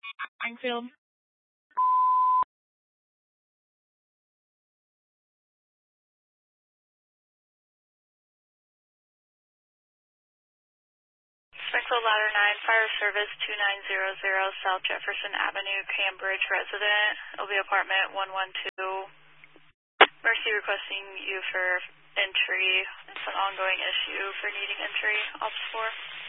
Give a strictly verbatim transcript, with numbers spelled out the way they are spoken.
Springfield. Springfield Ladder nine, Fire Service two nine zero zero, South Jefferson Avenue, Cambridge resident. It'll be apartment one one two. Mercy requesting you for entry. It's an ongoing issue for needing entry. Ops four.